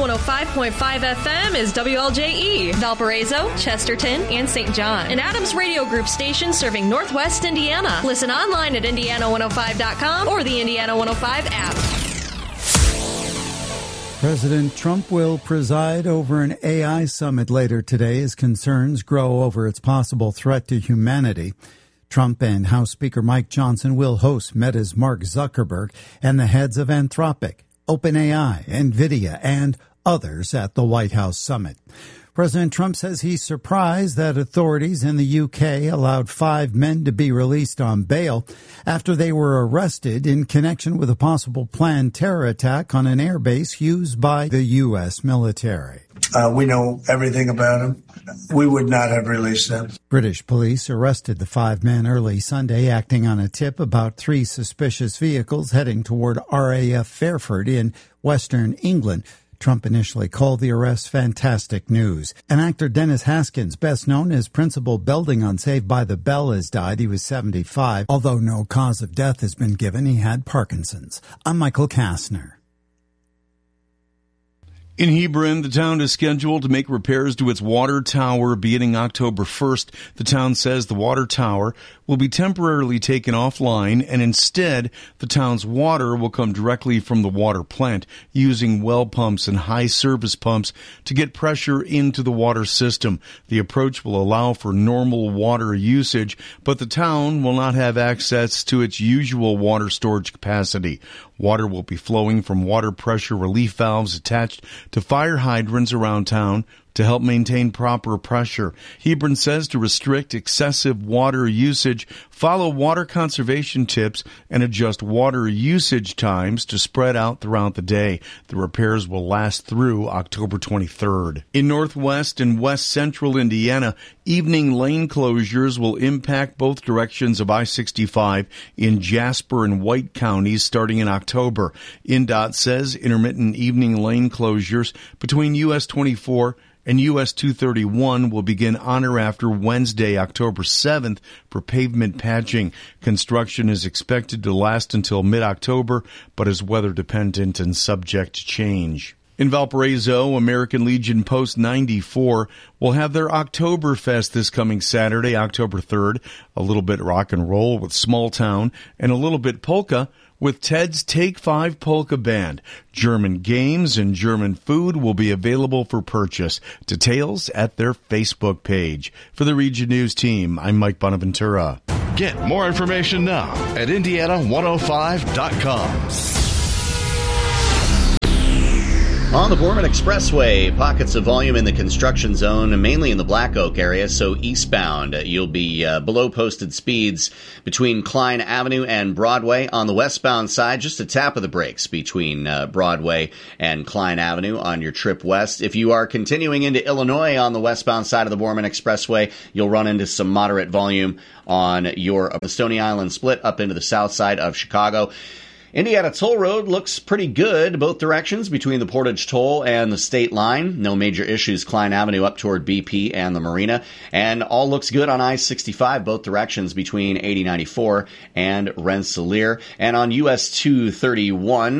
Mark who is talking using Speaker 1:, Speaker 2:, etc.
Speaker 1: 105.5 FM is WLJE, Valparaiso, Chesterton, and St. John. An Adams Radio Group station serving Northwest Indiana. Listen online at Indiana105.com or the Indiana 105 app.
Speaker 2: President Trump will preside over an AI summit later today as concerns grow over its possible threat to humanity. Trump and House Speaker Mike Johnson will host Meta's Mark Zuckerberg and the heads of Anthropic, OpenAI, NVIDIA, and others at the White House summit. President Trump says he's surprised that authorities in the UK allowed 5 men to be released on bail after they were arrested in connection with a possible planned terror attack on an airbase used by the U.S. military.
Speaker 3: We know everything about him. We would not have released them.
Speaker 2: British police arrested the 5 men early Sunday, acting on a tip about 3 suspicious vehicles heading toward RAF Fairford in western England. Trump initially called the arrest fantastic news. And actor Dennis Haskins, best known as Principal Belding on Saved by the Bell, has died. He was 75. Although no cause of death has been given, he had Parkinson's. I'm Michael Kastner.
Speaker 4: In Hebron, the town is scheduled to make repairs to its water tower beginning October 1st. The town says the water tower will be temporarily taken offline, and instead, the town's water will come directly from the water plant, using well pumps and high service pumps to get pressure into the water system. The approach will allow for normal water usage, but the town will not have access to its usual water storage capacity. Water will be flowing from water pressure relief valves attached to fire hydrants around town to help maintain proper pressure. Hebron says to restrict excessive water usage, follow water conservation tips, and adjust water usage times to spread out throughout the day. The repairs will last through October 23rd. In northwest and west central Indiana, evening lane closures will impact both directions of I-65 in Jasper and White counties starting in October. INDOT says intermittent evening lane closures between US 24 and US 231 will begin on or after Wednesday, October 7th for pavement patching. Construction is expected to last until mid-October, but is weather dependent and subject to change. In Valparaiso, American Legion Post 94 will have their Oktoberfest this coming Saturday, October 3rd. A little bit rock and roll with Small Town and a little bit polka with Ted's Take 5 Polka Band. German games and German food will be available for purchase. Details at their Facebook page. For the Region News team, I'm Mike Bonaventura.
Speaker 5: Get more information now at Indiana105.com.
Speaker 6: On the Borman Expressway, pockets of volume in the construction zone, mainly in the Black Oak area, so eastbound. You'll be below posted speeds between Klein Avenue and Broadway. On the westbound side, just a tap of the brakes between Broadway and Klein Avenue on your trip west. If you are continuing into Illinois on the westbound side of the Borman Expressway, you'll run into some moderate volume on your Stony Island split up into the south side of Chicago. Indiana Toll Road looks pretty good both directions between the Portage Toll and the state line. No major issues. Klein Avenue up toward BP and the Marina. And all looks good on I-65 both directions between 8094 and Rensselaer. And on US 231,